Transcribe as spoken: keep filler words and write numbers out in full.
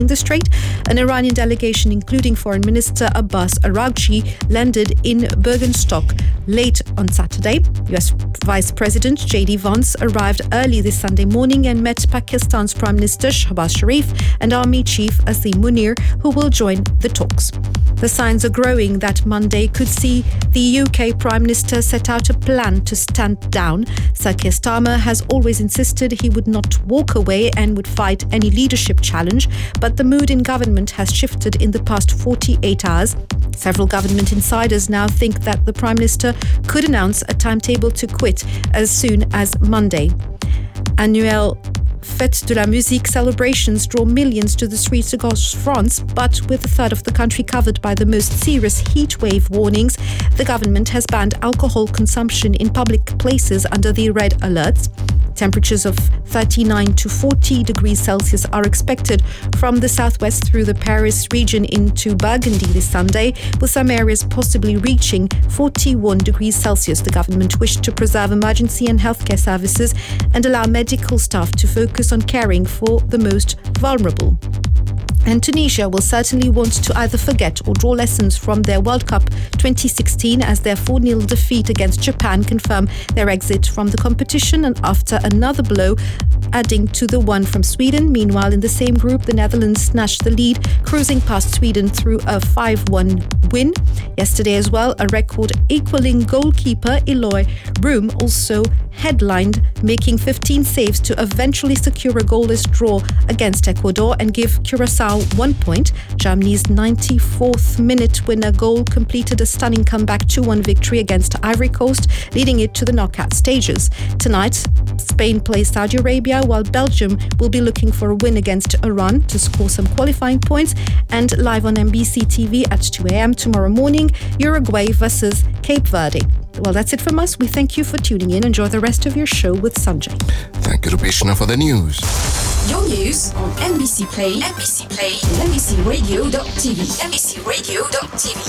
the Strait. An Iranian delegation, including Foreign Minister Abbas Araghchi, landed in Bergenstock late on Saturday. U S Vice President J D Vance arrived early this Sunday morning and met Pakistan's Prime Minister Shahbaz Sharif and Army Chief Asim Munir, who will join the talks. The signs are growing that Monday could see the U K Prime Minister set out a plan to stand down. Sir Keir Starmer has always insisted he would not walk away and would fight any leadership challenge, but the mood in government has shifted in the past forty-eight hours. Several government insiders now think that the Prime Minister could announce a timetable to quit as soon as Monday. Annual Fête de la Musique celebrations draw millions to the streets across France, but with a third of the country covered by the most serious heat wave warnings, the government has banned alcohol consumption in public places under the red alerts. Temperatures of thirty-nine to forty degrees Celsius are expected from the southwest through the Paris region into Burgundy this Sunday, with some areas possibly reaching forty-one degrees Celsius. The government wished to preserve emergency and healthcare services and allow medical staff to focus on caring for the most vulnerable. And Tunisia will certainly want to either forget or draw lessons from their World Cup twenty sixteen as their four nil defeat against Japan confirm their exit from the competition, and after another blow adding to the one from Sweden. Meanwhile, in the same group, the Netherlands snatched the lead, cruising past Sweden through a five one win. Yesterday as well, a record equaling goalkeeper Eloy Room also headlined, making fifteen saves to eventually secure a goalless draw against Ecuador and give Curacao one point. Germany's ninety-fourth minute winner goal completed a stunning comeback two one victory against Ivory Coast, leading it to the knockout stages. Tonight, Spain plays Saudi Arabia, while Belgium will be looking for a win against Iran to score some qualifying points. And live on N B C T V at two a.m. tomorrow morning, Uruguay versus Cape Verde. Well, that's it from us. We thank you for tuning in. Enjoy the rest of your show with Sanjay. Thank you, Rubishna, for the news. Your news on N B C Play, N B C Play, N B C Radio dot T V, N B C Radio dot T V.